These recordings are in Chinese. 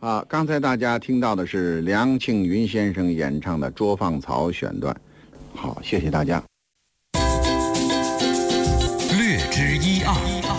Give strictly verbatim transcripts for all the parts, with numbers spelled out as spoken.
好，刚才大家听到的是梁庆云先生演唱的《捉放曹》选段。好，谢谢大家。 略知一二，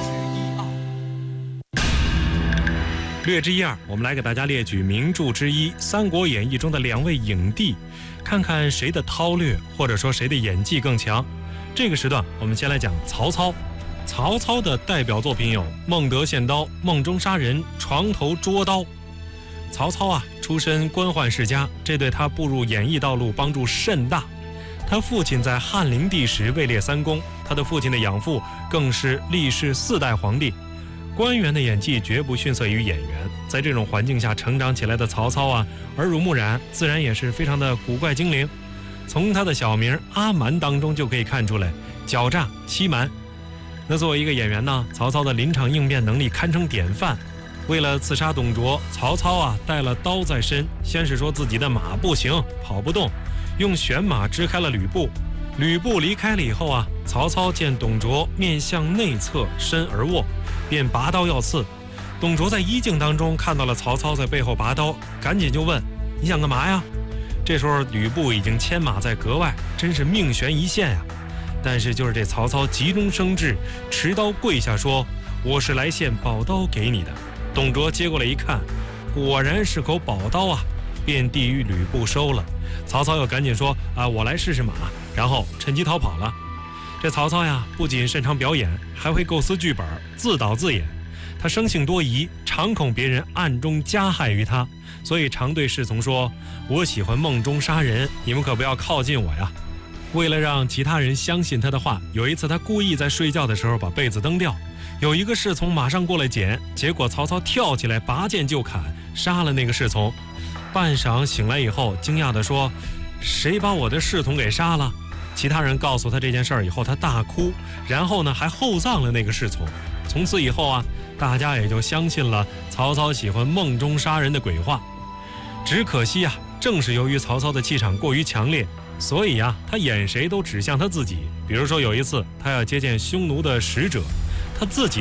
略知一二，我们来给大家列举名著之一《三国演义》中的两位影帝，看看谁的韬略或者说谁的演技更强。这个时段我们先来讲曹操。曹操的代表作品有《孟德献刀》《梦中杀人》《床头捉刀》。曹操啊，出身官宦世家，这对他步入演艺道路帮助甚大。他父亲在汉灵帝时位列三公，他的父亲的养父更是历世四代皇帝。官员的演技绝不逊色于演员，在这种环境下成长起来的曹操啊，耳濡目染，自然也是非常的古怪精灵。从他的小名阿瞒当中就可以看出来，狡诈欺瞒。那作为一个演员呢，曹操的临场应变能力堪称典范。为了刺杀董卓，曹操啊带了刀在身，先是说自己的马不行，跑不动，用选马支开了吕布。吕布离开了以后啊，曹操见董卓面向内侧身而卧，便拔刀要刺。董卓在衣镜当中看到了曹操在背后拔刀，赶紧就问：“你想干嘛呀？”这时候吕布已经牵马在阁外，真是命悬一线呀。但是就是这曹操急中生智，持刀跪下说：“我是来献宝刀给你的。”董卓接过来一看，果然是口宝刀啊，便递与吕布收了。曹操又赶紧说：“啊，我来试试马。”然后趁机逃跑了。这曹操呀，不仅擅长表演，还会构思剧本，自导自演。他生性多疑，常恐别人暗中加害于他，所以常对侍从说：“我喜欢梦中杀人，你们可不要靠近我呀。”为了让其他人相信他的话，有一次他故意在睡觉的时候把被子蹬掉，有一个侍从马上过来捡，结果曹操跳起来拔剑就砍，杀了那个侍从。半晌醒来以后，惊讶地说：“谁把我的侍从给杀了？”其他人告诉他这件事儿以后，他大哭，然后呢还厚葬了那个侍从。从此以后啊，大家也就相信了曹操喜欢梦中杀人的鬼话。只可惜啊，正是由于曹操的气场过于强烈，所以啊，他演谁都指向他自己。比如说有一次，他要接见匈奴的使者，他自己